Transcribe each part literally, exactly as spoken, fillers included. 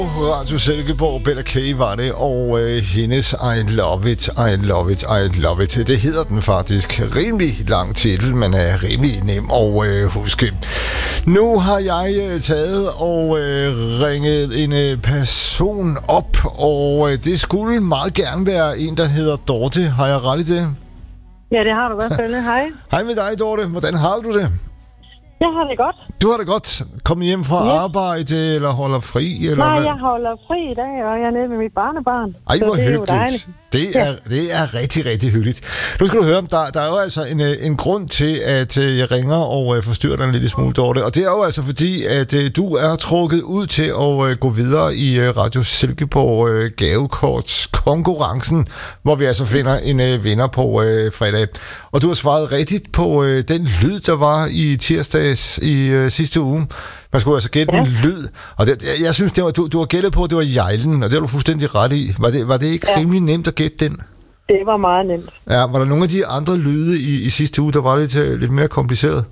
Radio Silkeborg, Bella K var det, og øh, hendes I Love It, I Love It, I Love It. Det hedder den faktisk. Rimelig lang titel, men er rimelig nem at øh, huske. Nu har jeg øh, taget og øh, ringet en øh, person op, og øh, det skulle meget gerne være en, der hedder Dorte. Har jeg ret i det? Ja, det har du i hvert fald. Hej. Hej med dig, Dorte. Hvordan har du det? Jeg har det godt. Du har det godt. Kom hjem fra Ja. arbejde, eller holder fri? Eller Nej, hvad? jeg holder fri i dag, og jeg er nede med mit barnebarn. Ej, Så hvor det er jo hyggeligt. dejligt. Det er, det er rigtig, rigtig hyggeligt. Nu skal du høre, der, der er jo altså en, en grund til, at jeg ringer og forstyrrer dig en lille smule, Dorte. Og det er jo altså fordi, at du er trukket ud til at gå videre i Radio Silkeborg gavekortskonkurrencen, hvor vi altså finder en vinder på fredag. Og du har svaret rigtigt på den lyd, der var i tirsdags i sidste uge. Man skulle altså gætte ja. en lyd, og det, jeg, jeg synes, det var, du, du har gættet på, at det var Jejlen, og det var du fuldstændig ret i. Var det, var det ikke ja. rimelig nemt at gætte den? Det var meget nemt. Ja, var der nogle af de andre lyde i, i sidste uge, der var lidt, lidt mere kompliceret?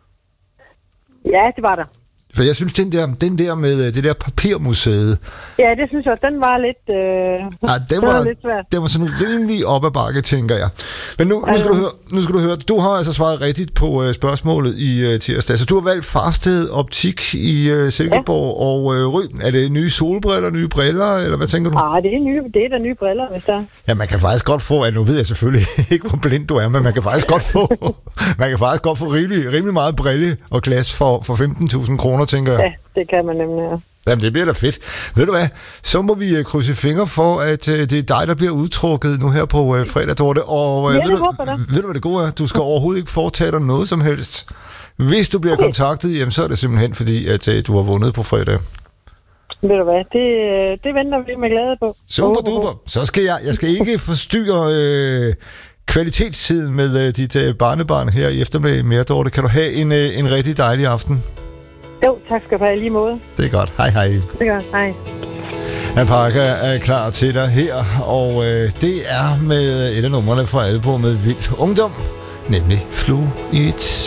Ja, det var der. For jeg synes, den der, den der med det der papirmuseet... Ja, det synes jeg, den var lidt, øh, ja, den var, var lidt svært. Den var sådan rimelig op ad bakke, tænker jeg. Men nu, nu, skal du høre, nu skal du høre, du har altså svaret rigtigt på uh, spørgsmålet i uh, tirsdag. Så du har valgt Farsted Optik i uh, Silkeborg ja. og uh, Ry. Er det nye solbriller, nye briller, eller hvad tænker du? Nej, det er nye, det er da nye briller, hvis der. Ja, man kan faktisk godt få, at nu ved jeg selvfølgelig ikke, hvor blind du er, men man kan faktisk godt få, man kan faktisk godt få rimelig, rimelig meget brille og glas for, for femten tusind kroner, tænker jeg. Ja, det kan man nemlig, ja. Jamen, det bliver da fedt. Ved du hvad, så må vi uh, krydse fingre for, at uh, det er dig, der bliver udtrukket nu her på uh, fredag, Dorte. Og uh, ja, ved, du, ved du, hvad det gode er? Du skal overhovedet ikke foretage dig noget som helst. Hvis du bliver okay. kontaktet, jamen, så er det simpelthen fordi, at uh, du har vundet på fredag. Ved du hvad, det, det venter vi med glæde på. Super duper. Så skal jeg, jeg skal ikke forstyrre øh, kvalitetstiden med øh, dit øh, barnebarn her i eftermiddag mere, Dorte. Kan du have en, øh, en rigtig dejlig aften? Jo, tak skal du have, lige måde. Det er godt. Hej, hej. Det er godt, hej. Han Parker er klar til dig her, og øh, det er med et af numrene fra albumet Vild Ungdom, nemlig Flue i et